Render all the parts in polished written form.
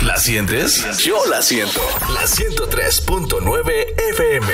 ¿La sientes? Yo la siento. La 103.9 FM.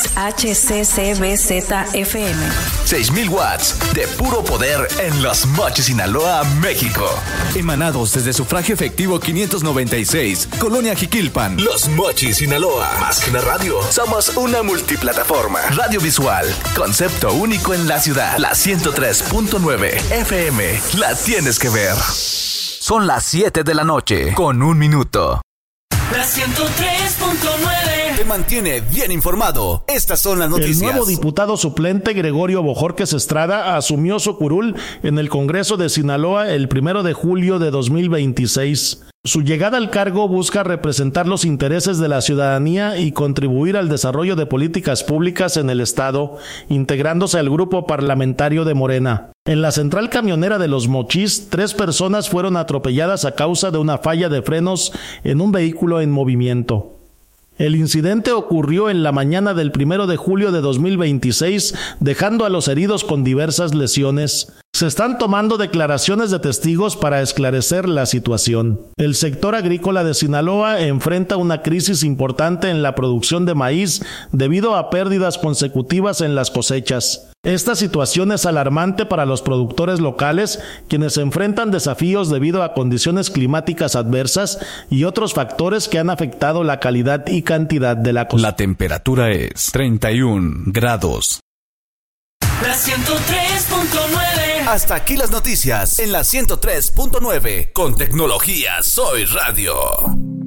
XHCCBZ-FM. 6,000 watts de puro poder en Los Mochis, Sinaloa, México. Emanados desde Sufragio Efectivo 596, Colonia Jiquilpan. Los Mochis, Sinaloa. Más que una radio, somos una multiplataforma. Radio visual, concepto único en la ciudad. La 103.9 FM. La tienes que ver. Son las 7 de la noche, con 1 minuto. La 103.9 te mantiene bien informado. Estas son las noticias. El nuevo diputado suplente Gregorio Bojorquez Estrada asumió su curul en el Congreso de Sinaloa el 1 de julio de 2026. Su llegada al cargo busca representar los intereses de la ciudadanía y contribuir al desarrollo de políticas públicas en el estado, integrándose al grupo parlamentario de Morena. En la central camionera de Los Mochis, 3 personas fueron atropelladas a causa de una falla de frenos en un vehículo en movimiento. El incidente ocurrió en la mañana del 1 de julio de 2026, dejando a los heridos con diversas lesiones. Se están tomando declaraciones de testigos para esclarecer la situación. El sector agrícola de Sinaloa enfrenta una crisis importante en la producción de maíz debido a pérdidas consecutivas en las cosechas. Esta situación es alarmante para los productores locales, quienes enfrentan desafíos debido a condiciones climáticas adversas y otros factores que han afectado la calidad y cantidad de la cosecha. La temperatura es 31 grados. La 103.9. Hasta aquí las noticias en la 103.9. Con tecnología Soy Radio.